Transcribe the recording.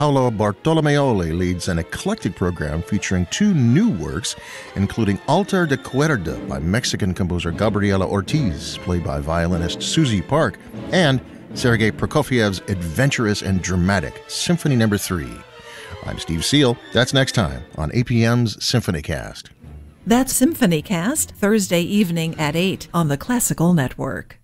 Paolo Bartolomeoli leads an eclectic program featuring two new works, including Altar de Cuerda by Mexican composer Gabriela Ortiz, played by violinist Susie Park, and Sergei Prokofiev's adventurous and dramatic Symphony No. 3. I'm Steve Seal. That's next time on APM's SymphonyCast. That's SymphonyCast, Thursday evening at 8 on the Classical Network.